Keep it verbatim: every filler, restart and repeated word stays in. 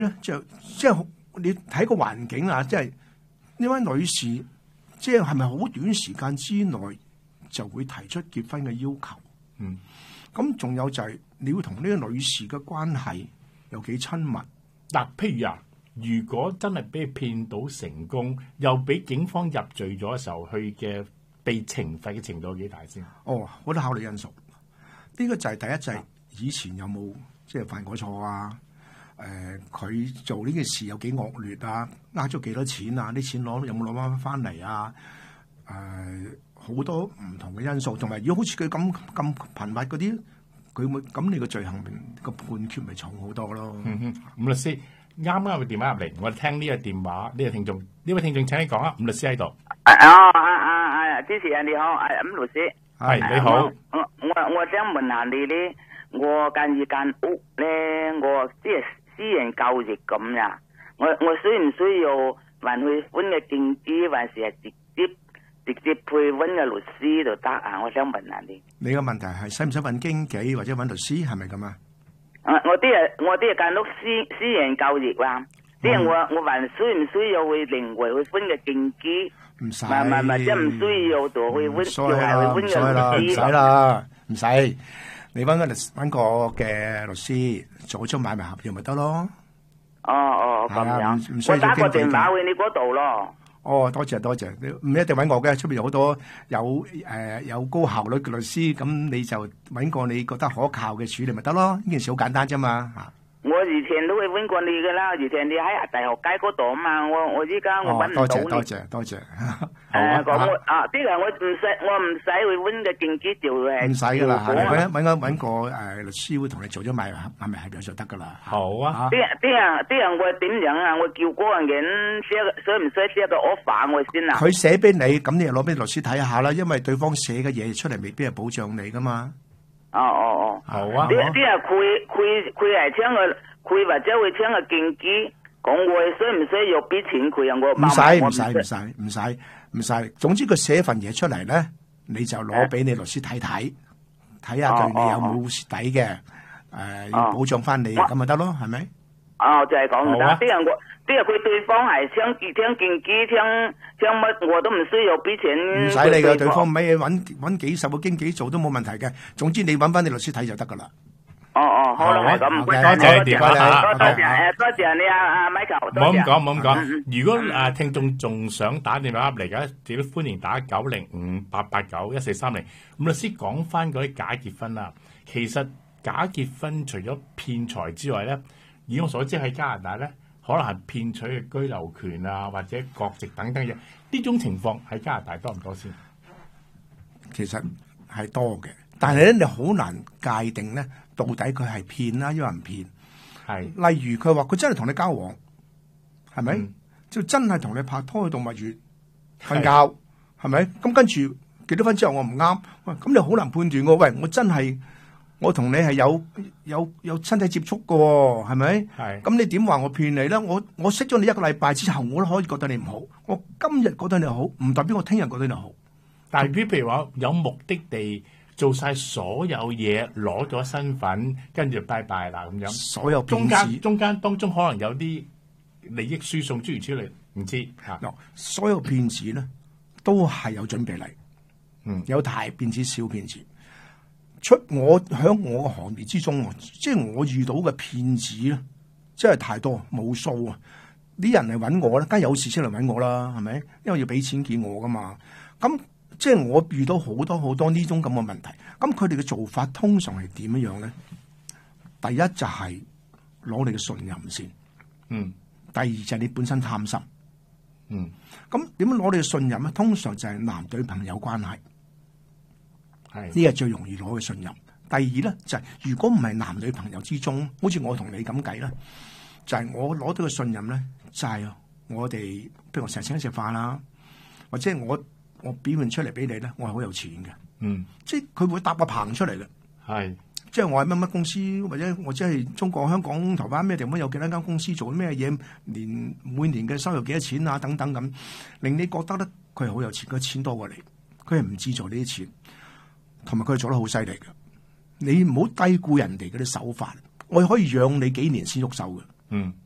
咧就即係你睇個環境啊，即係呢位女士，即係係咪好短時間之內就會提出結婚嘅要求？ 嗯， 咁仲有就係你要同呢個女士嘅關係有幾親密？ 嗱，譬如啊，如果真係俾佢騙到成功，又俾警方入罪咗嘅時候，佢嘅被懲罰嘅程度有幾大先？ 哦，好多考慮因素。呢、這個就係第一就係、是、以前有冇即係犯過錯啊？誒、呃，佢做呢件事有幾惡劣啊？呃咗幾多錢啊？啲錢攞有冇攞翻翻嚟啊？誒、呃，好多唔同嘅因素，同埋如果好似佢咁咁頻密嗰啲，佢會咁你個罪行個判決咪重好多咯。 嗯哼，吳律師啱啱個電話入嚟，我哋聽呢個電話，呢、這個聽眾，呢位聽眾請你講啊，吳律師喺度。 啊啊啊啊！主持人你好，係吳律師。 係你好。 我我我想問下你咧，我間依間屋咧，我即係私人交易咁呀，我我需唔需要還去揾個經紀，還是係直接直接配揾個律師就得啊？我想問下你。 你個問題係使唔使揾經紀或者揾律師，係咪咁啊？ 啊，我啲係我啲係間屋私私人交易啦，即係我我還需唔需要去另外去揾個經紀？ 唔使， 唔係唔係，即係唔需要就去揾，就係去揾個律師。 唔使啦，唔使。你揾個律揾個嘅律師做出買賣合約咪得咯。 哦哦，咁樣。我打個電話去你嗰度咯。 哦，多謝多謝，唔一定揾我嘅，出邊有好多有誒、呃、有高效率嘅律師，咁你就揾個你覺得可靠嘅處理咪得咯。呢件事好簡單啫嘛嚇。 我以前都會揾過你噶啦，以前你喺大學街嗰度啊嘛，我我依家我揾唔到你。 哦，多謝多謝多謝。 誒，咁我啊，啲人我唔使我唔使去揾個經紀就係。 唔使噶啦，揾揾個揾個誒律師會同你做咗買買賣合約就得噶啦。 好啊。 啲人啲人啲人我點樣啊？我叫嗰個人寫個，需唔需寫個 offer 我先啊？ 佢寫俾你，咁你又攞俾律師睇下啦，因為對方寫嘅嘢出嚟未必係保障你噶嘛。 哦哦哦， 好啊！ 啲啲人佢佢佢係請個佢或者會請個經紀講我需唔需要俾錢佢啊？我唔使唔使唔使唔使唔使，總之佢寫份嘢出嚟咧，你就攞俾你律師睇睇，睇下對你有冇蝕底嘅，誒要保障翻你咁咪得咯，係咪？ 哦，就係講唔得，啲人我。即係佢對方係請請經紀，請請乜我都唔需要俾錢。唔使你嘅，對方咩揾揾幾十個經紀做都冇問題嘅。總之你揾翻你律師睇就得噶啦。 哦哦，好啦，係咁，唔該， 多謝你電話啦， 多謝誒，多謝你啊啊 Michael。 唔好咁講，唔好咁講。如果啊聽眾仲想打電話入嚟嘅，亦都歡迎打九零五八八九一四三零。咁律師講翻嗰啲假結婚啦，其實假結婚除咗騙財之外咧，以我所知喺加拿大咧。可能係騙取嘅居留權啊，或者國籍等等嘅呢種情況喺加拿大多唔多先？ 其實係多嘅，但係咧你好難界定咧，到底佢係騙啦，抑或唔騙？係例如佢話佢真係同你交往，係咪？嗯、就真係同你拍拖去度蜜月瞓覺，係咪？咁跟住結咗婚之後我唔啱，喂，咁你好難判斷喎。喂，我真係。我同你係有有有身體接觸嘅喎，係咪？係。咁你點話我騙你咧？我我識咗你一個禮拜之後，我都可以覺得你唔好。我今日覺得你好，唔代表我聽日覺得你好。 但係譬如話有目的地做晒所有嘢，攞咗身份，跟住拜拜啦咁樣。 所有中間中間當中可能有啲利益輸送諸如此類，唔知嚇。 嗱，所有騙子咧都係有準備嚟，嗯，有大騙子、小騙子。出我喺我個行業之中，即係我遇到嘅騙子咧，真係太多冇數啊！啲人嚟揾我咧，梗係有事先嚟揾我啦，係咪？因為要俾錢見我噶嘛。咁即係我遇到好多好多呢種咁嘅問題。咁佢哋嘅做法通常係點樣咧？第一就係攞你嘅信任先，嗯。第二就係你本身貪心，嗯。咁點樣攞你嘅信任咧？通常就係男女朋友關係。係呢個最容易攞嘅信任。第二咧就係、是、如果唔係男女朋友之中，好似我同你咁計啦，就係、是、我攞到嘅信任咧，就係、是、我哋，譬如我成日請你食飯啦，或者我我表現出嚟俾你咧，我係好有錢嘅，嗯，即係佢會搭個棚出嚟嘅，係，即係我喺乜乜公司，或者我即係中國香港台灣咩地方有幾多間公司做咩嘢，年每年嘅收入幾多錢啊等等咁，令你覺得咧佢係好有錢，佢錢多過你，佢係唔資助呢啲錢。同埋佢做得好犀利嘅，你唔好低估人哋嗰啲手法。我可以養你幾年先喐手嘅，嗯，